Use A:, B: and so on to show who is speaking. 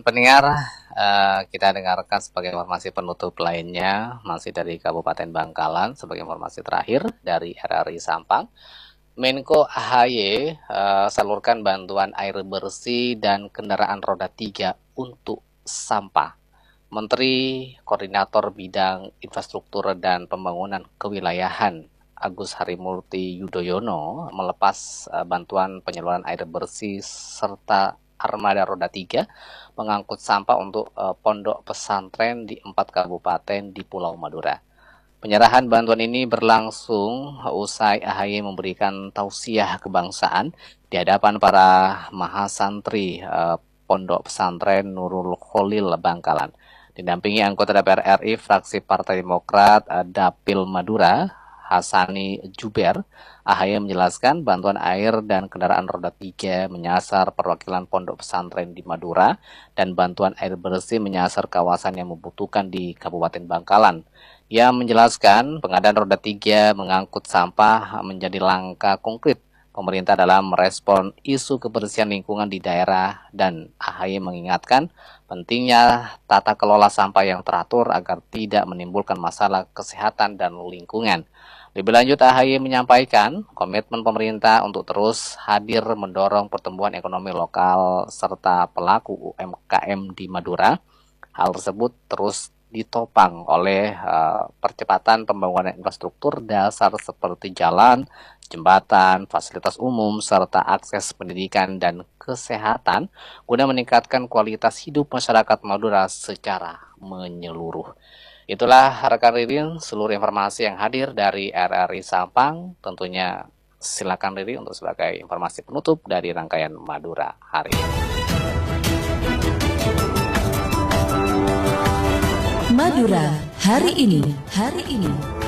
A: pendengar, kita dengarkan sebagai informasi penutup lainnya masih dari Kabupaten Bangkalan sebagai informasi terakhir dari RRI Sampang. Menko AHY salurkan bantuan air bersih dan kendaraan roda 3 untuk sampah. Menteri Koordinator Bidang Infrastruktur dan Pembangunan Kewilayahan Agus Harimurti Yudhoyono melepas bantuan penyaluran air bersih serta armada roda 3 mengangkut sampah untuk pondok pesantren di 4 kabupaten di Pulau Madura. Penyerahan bantuan ini berlangsung usai AHY memberikan tausiah kebangsaan di hadapan para mahasantri pondok pesantren Nurul Kholil Bangkalan. Didampingi anggota DPR RI fraksi Partai Demokrat Dapil Madura, Hasani Juber, AHY menjelaskan bantuan air dan kendaraan roda 3 menyasar perwakilan pondok pesantren di Madura dan bantuan air bersih menyasar kawasan yang membutuhkan di Kabupaten Bangkalan. Ia menjelaskan pengadaan roda 3 mengangkut sampah menjadi langkah konkret pemerintah dalam merespon isu kebersihan lingkungan di daerah, dan AHY mengingatkan pentingnya tata kelola sampah yang teratur agar tidak menimbulkan masalah kesehatan dan lingkungan. Lebih lanjut, AHY menyampaikan komitmen pemerintah untuk terus hadir mendorong pertumbuhan ekonomi lokal serta pelaku UMKM di Madura. Hal tersebut terus ditopang oleh percepatan pembangunan infrastruktur dasar seperti jalan, jembatan, fasilitas umum, serta akses pendidikan dan kesehatan guna meningkatkan kualitas hidup masyarakat Madura secara menyeluruh. Itulah rekan Ririn seluruh informasi yang hadir dari RRI Sampang. Tentunya silakan Riri untuk sebagai informasi penutup dari rangkaian Madura hari ini.
B: Madura hari ini.